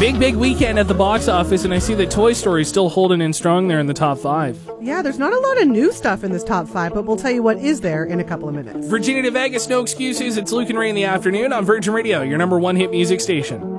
Big weekend at the box office, and I see that Toy Story is still holding in strong there in the top 5. Yeah, there's not a lot of new stuff in this top 5, but we'll tell you what is there in a couple of minutes. Virginia to Vegas, no excuses. It's Luke and Ray in the afternoon on Virgin Radio, your number one hit music station.